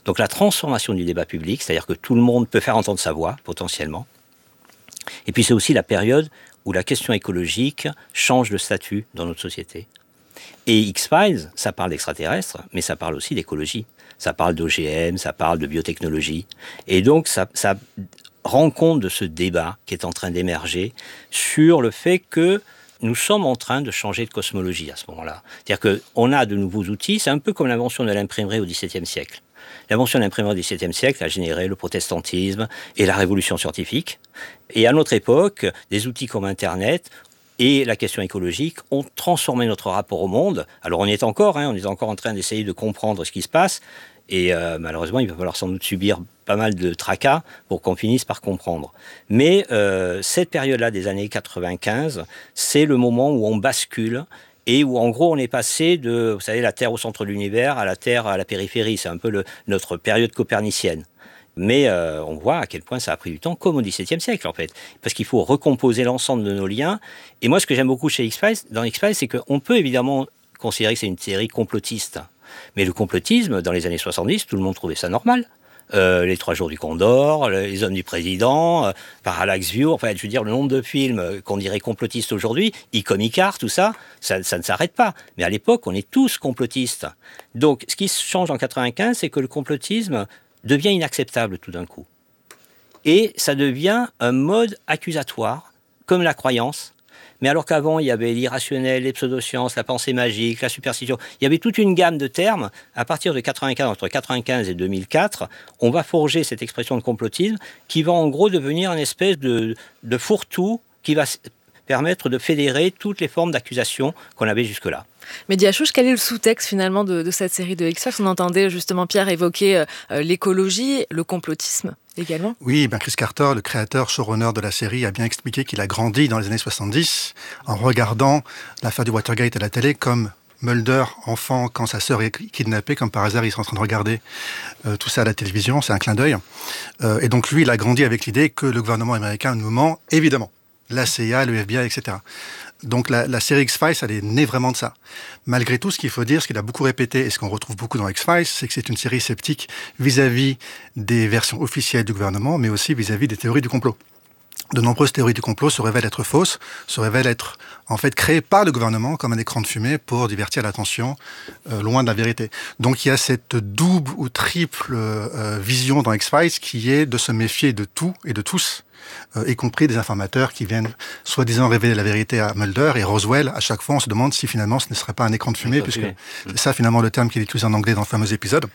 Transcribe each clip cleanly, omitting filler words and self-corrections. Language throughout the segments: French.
Donc la transformation du débat public, c'est-à-dire que tout le monde peut faire entendre sa voix, potentiellement. Et puis c'est aussi la période où la question écologique change de statut dans notre société. Et X-Files, ça parle d'extraterrestres, mais ça parle aussi d'écologie. Ça parle d'OGM, ça parle de biotechnologie. Et donc ça rend compte de ce débat qui est en train d'émerger sur le fait que nous sommes en train de changer de cosmologie à ce moment-là. C'est-à-dire qu'on a de nouveaux outils, c'est un peu comme l'invention de l'imprimerie au XVIIe siècle. L'invention de l'imprimerie au XVIIe siècle a généré le protestantisme et la révolution scientifique. Et à notre époque, des outils comme Internet et la question écologique ont transformé notre rapport au monde. Alors on y est encore, on est encore en train d'essayer de comprendre ce qui se passe. Et malheureusement, il va falloir sans doute subir pas mal de tracas pour qu'on finisse par comprendre. Mais cette période-là des années 95, c'est le moment où on bascule et où en gros on est passé de, vous savez, la Terre au centre de l'univers à la Terre à la périphérie. C'est un peu notre période copernicienne. Mais on voit à quel point ça a pris du temps, comme au XVIIe siècle en fait. Parce qu'il faut recomposer l'ensemble de nos liens. Et moi, ce que j'aime beaucoup chez X-Files, dans X-Files, c'est qu'on peut évidemment considérer que c'est une série complotiste. Mais le complotisme, dans les années 70, tout le monde trouvait ça normal. Les 3 jours du Condor, les hommes du président, Parallax View, enfin, je veux dire, le nombre de films qu'on dirait complotistes aujourd'hui, Icar, tout ça, ça ne s'arrête pas. Mais à l'époque, on est tous complotistes. Donc, ce qui change en 95, c'est que le complotisme devient inacceptable tout d'un coup. Et ça devient un mode accusatoire, comme la croyance. Mais alors qu'avant, il y avait l'irrationnel, les pseudosciences, la pensée magique, la superstition, il y avait toute une gamme de termes. À partir de 95, entre 95 et 2004, on va forger cette expression de complotisme qui va en gros devenir une espèce de fourre-tout qui va permettre de fédérer toutes les formes d'accusation qu'on avait jusque-là. Mais Diachouch, quel est le sous-texte finalement de cette série de X-Files ? On entendait justement Pierre évoquer l'écologie, le complotisme également. Oui, Chris Carter, le créateur, showrunner de la série, a bien expliqué qu'il a grandi dans les années 70 en regardant l'affaire du Watergate à la télé comme Mulder, enfant, quand sa sœur est kidnappée, comme par hasard, ils sont en train de regarder tout ça à la télévision, c'est un clin d'œil. Et donc lui, il a grandi avec l'idée que le gouvernement américain nous ment, évidemment. La CIA, le FBI, etc. Donc la série X-Files, elle est née vraiment de ça. Malgré tout, ce qu'il faut dire, ce qu'il a beaucoup répété, et ce qu'on retrouve beaucoup dans X-Files, c'est que c'est une série sceptique vis-à-vis des versions officielles du gouvernement, mais aussi vis-à-vis des théories du complot. De nombreuses théories du complot se révèlent être fausses, se révèlent être en fait créées par le gouvernement comme un écran de fumée pour divertir l'attention loin de la vérité. Donc il y a cette double ou triple vision dans X-Files qui est de se méfier de tout et de tous, y compris des informateurs qui viennent soi-disant révéler la vérité à Mulder et Roswell. À chaque fois, on se demande si finalement ce ne serait pas un écran de fumée, puisque c'est ça finalement le terme qu'il utilise en anglais dans le fameux épisode.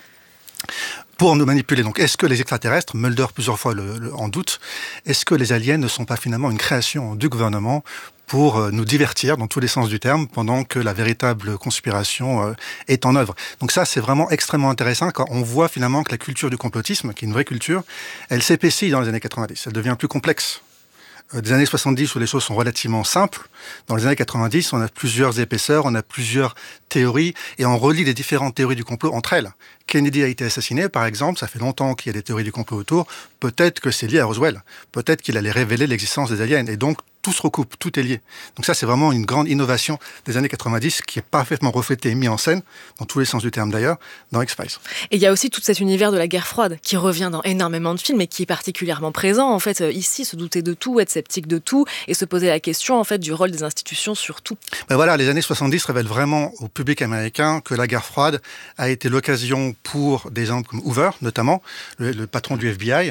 Pour nous manipuler. Donc, est-ce que les extraterrestres, Mulder plusieurs fois en doute, est-ce que les aliens ne sont pas finalement une création du gouvernement pour nous divertir dans tous les sens du terme pendant que la véritable conspiration est en œuvre. Donc ça, c'est vraiment extrêmement intéressant quand on voit finalement que la culture du complotisme, qui est une vraie culture, elle s'épaissit dans les années 90. Elle devient plus complexe. Des années 70 où les choses sont relativement simples. Dans les années 90, on a plusieurs épaisseurs, on a plusieurs théories et on relie les différentes théories du complot entre elles. Kennedy a été assassiné, par exemple, ça fait longtemps qu'il y a des théories du complot autour. Peut-être que c'est lié à Roswell. Peut-être qu'il allait révéler l'existence des aliens. Et donc, tout se recoupe, tout est lié. Donc ça, c'est vraiment une grande innovation des années 90 qui est parfaitement reflétée et mise en scène, dans tous les sens du terme d'ailleurs, dans X-Files. Et il y a aussi tout cet univers de la guerre froide qui revient dans énormément de films et qui est particulièrement présent. En fait, ici, se douter de tout, être sceptique de tout et se poser la question en fait du rôle des institutions sur tout. Ben voilà, les années 70 révèlent vraiment au public américain que la guerre froide a été l'occasion pour des gens comme Hoover, notamment, le patron du FBI,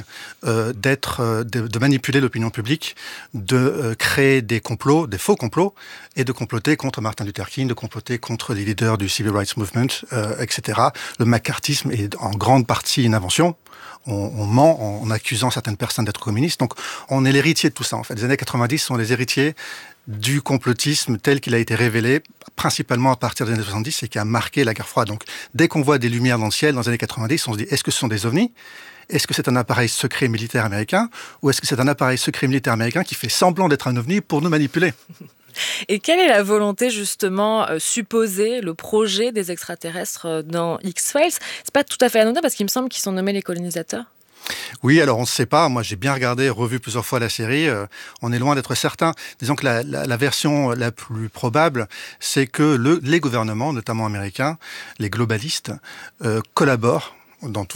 de manipuler l'opinion publique, de créer des complots, des faux complots, et de comploter contre Martin Luther King, de comploter contre les leaders du Civil Rights Movement, etc. Le macartisme est en grande partie une invention. On ment en accusant certaines personnes d'être communistes. Donc, on est l'héritier de tout ça, en fait. Les années 90 sont les héritiers du complotisme tel qu'il a été révélé, principalement à partir des années 70, et qui a marqué la guerre froide. Donc, dès qu'on voit des lumières dans le ciel dans les années 90, on se dit, est-ce que ce sont des ovnis ? Est-ce que c'est un appareil secret militaire américain ? Ou est-ce que c'est un appareil secret militaire américain qui fait semblant d'être un ovni pour nous manipuler ? Et quelle est la volonté justement supposée, le projet des extraterrestres dans X-Files ? C'est pas tout à fait anodin parce qu'il me semble qu'ils sont nommés les colonisateurs. Oui, alors on ne sait pas. Moi, j'ai bien regardé, revu plusieurs fois la série. On est loin d'être certain. Disons que la version la plus probable, c'est que les gouvernements, notamment américains, les globalistes, collaborent dans